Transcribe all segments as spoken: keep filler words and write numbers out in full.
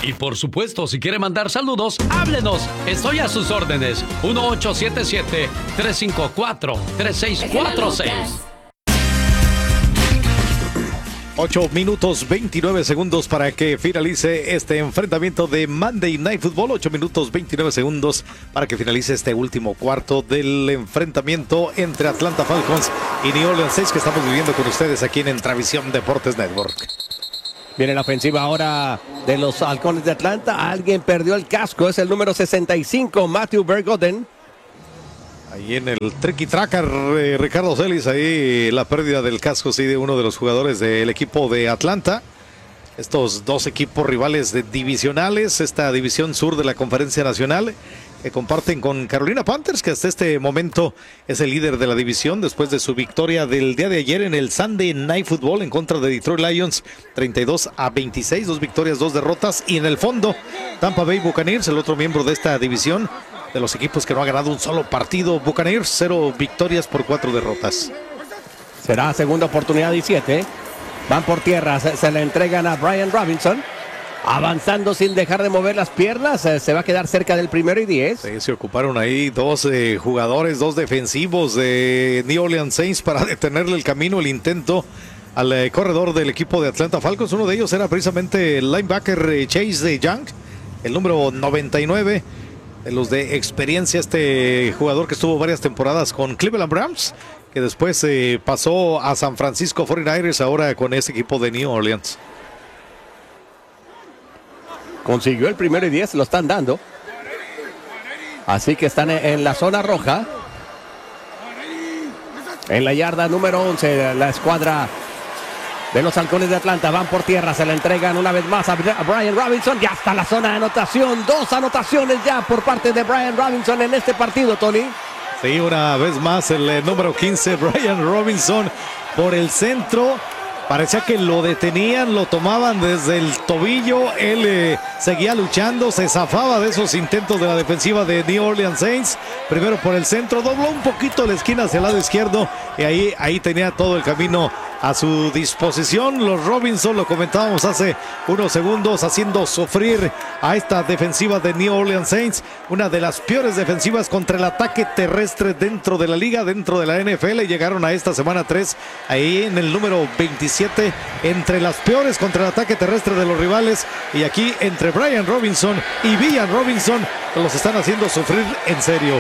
Y por supuesto, si quiere mandar saludos, háblenos. Estoy a sus órdenes. uno ocho siete siete, tres cinco cuatro, tres seis cuatro seis. ocho minutos veintinueve segundos para que finalice este enfrentamiento de Monday Night Football. ocho minutos veintinueve segundos para que finalice este último cuarto del enfrentamiento entre Atlanta Falcons y New Orleans Saints, que estamos viviendo con ustedes aquí en Entravisión Deportes Network. Viene la ofensiva ahora de los Halcones de Atlanta. Alguien perdió el casco, es el número sesenta y cinco, Matthew Bergoden. Ahí en el tricky tracker, eh, Ricardo Celis, ahí la pérdida del casco, sí, de uno de los jugadores del equipo de Atlanta. Estos dos equipos rivales de divisionales, esta división sur de la Conferencia Nacional, que comparten con Carolina Panthers, que hasta este momento es el líder de la división después de su victoria del día de ayer en el Sunday Night Football en contra de Detroit Lions, treinta y dos a veintiséis, dos victorias, dos derrotas. Y en el fondo, Tampa Bay Buccaneers, el otro miembro de esta división, de los equipos que no ha ganado un solo partido. Buccaneers, cero victorias por cuatro derrotas. Será segunda oportunidad y siete. Van por tierra, se, se le entregan a Brian Robinson. Avanzando sin dejar de mover las piernas, eh, se va a quedar cerca del primero y diez. Sí, se ocuparon ahí dos eh, jugadores, dos defensivos de New Orleans Saints para detenerle el camino, el intento al eh, corredor del equipo de Atlanta Falcons. Uno de ellos era precisamente el linebacker eh, Chase Young, el número noventa y nueve. De los de experiencia, este jugador que estuvo varias temporadas con Cleveland Browns, que después eh, pasó a San Francisco cuarenta y nueve ers, ahora con ese equipo de New Orleans. Consiguió el primero y diez, lo están dando. Así que están en la zona roja. En la yarda número once, la escuadra de los Halcones de Atlanta van por tierra, se le entregan una vez más a Brian Robinson. Ya está la zona de anotación, dos anotaciones ya por parte de Brian Robinson en este partido, Tony. Sí, una vez más el eh, número quince, Brian Robinson, por el centro. Parecía que lo detenían, lo tomaban desde el tobillo, él eh, seguía luchando, se zafaba de esos intentos de la defensiva de New Orleans Saints. Primero por el centro, dobló un poquito la esquina hacia el lado izquierdo y ahí, ahí tenía todo el camino a su disposición. Los Robinson, lo comentábamos hace unos segundos, haciendo sufrir a esta defensiva de New Orleans Saints, una de las peores defensivas contra el ataque terrestre dentro de la liga, dentro de la N F L. Llegaron a esta semana tres, ahí en el número veintisiete, entre las peores contra el ataque terrestre de los rivales. Y aquí entre Brian Robinson y Villan Robinson, los están haciendo sufrir en serio.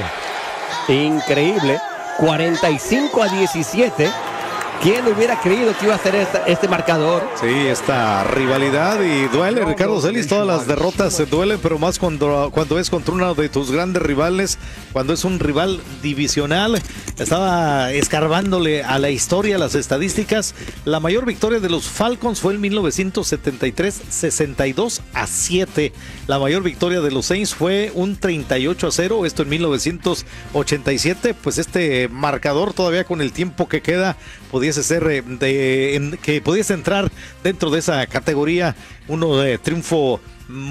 Increíble, cuarenta y cinco a diecisiete. ¿Quién hubiera creído que iba a ser esta, este marcador? Sí, esta rivalidad y duele, Ricardo Celis, todas las derrotas se duelen, pero más cuando, cuando es contra uno de tus grandes rivales, cuando es un rival divisional. Estaba escarbándole a la historia, a las estadísticas. La mayor victoria de los Falcons fue en mil novecientos setenta y tres, sesenta y dos a siete. La mayor victoria de los Saints fue un treinta y ocho a cero, esto en mil novecientos ochenta y siete. Pues este marcador todavía con el tiempo que queda pudiese ser de, en, que pudiese entrar dentro de esa categoría, uno de triunfo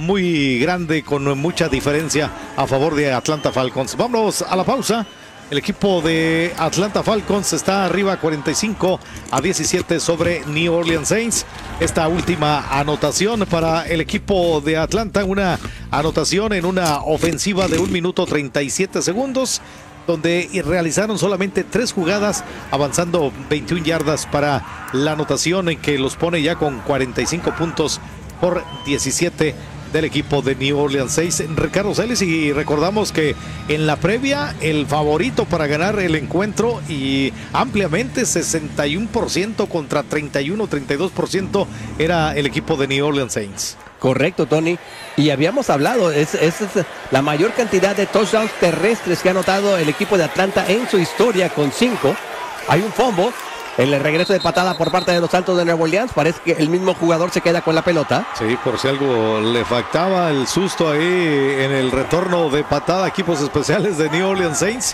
muy grande con mucha diferencia a favor de Atlanta Falcons. Vamos a la pausa. El equipo de Atlanta Falcons está arriba cuarenta y cinco a diecisiete sobre New Orleans Saints. Esta última anotación para el equipo de Atlanta, una anotación en una ofensiva de un minuto treinta y siete segundos, donde realizaron solamente tres jugadas, avanzando veintiuna yardas para la anotación, en que los pone ya con cuarenta y cinco puntos por diecisiete del equipo de New Orleans Saints. Ricardo Celis, y recordamos que en la previa el favorito para ganar el encuentro, y ampliamente, sesenta y uno por ciento contra treinta y uno, treinta y dos por ciento, era el equipo de New Orleans Saints. Correcto, Tony. Y habíamos hablado, es, es, es la mayor cantidad de touchdowns terrestres que ha anotado el equipo de Atlanta en su historia, con cinco. Hay un fumble, el regreso de patada por parte de los Santos de Nueva Orleans. Parece que el mismo jugador se queda con la pelota. Sí, por si algo le faltaba, el susto ahí en el retorno de patada a equipos especiales de New Orleans Saints.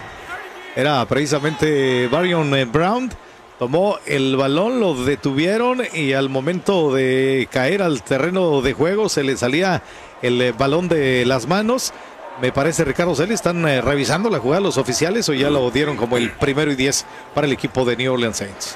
Era precisamente Varion Brown. Tomó el balón, lo detuvieron y al momento de caer al terreno de juego se le salía el balón de las manos. Me parece, Ricardo Celis, ¿están eh, revisando la jugada los oficiales o ya lo dieron como el primero y diez para el equipo de New Orleans Saints?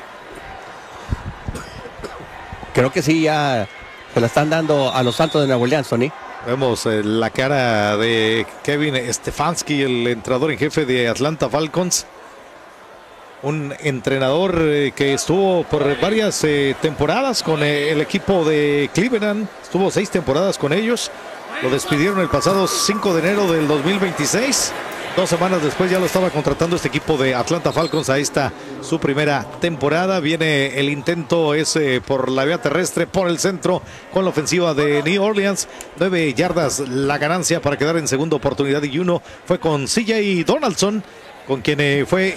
Creo que sí, ya se la están dando a los Santos de Nueva Orleans, Tony. Vemos eh, la cara de Kevin Stefanski, el entrenador en jefe de Atlanta Falcons. Un entrenador eh, que estuvo por varias eh, temporadas con eh, el equipo de Cleveland. Estuvo seis temporadas con ellos. Lo despidieron el pasado cinco de enero del dos mil veintiséis. Dos semanas después ya lo estaba contratando este equipo de Atlanta Falcons. Ahí está su primera temporada. Viene el intento ese por la vía terrestre, por el centro, con la ofensiva de New Orleans. Nueve yardas la ganancia para quedar en segunda oportunidad y uno fue con C J Donaldson, con quien eh, fue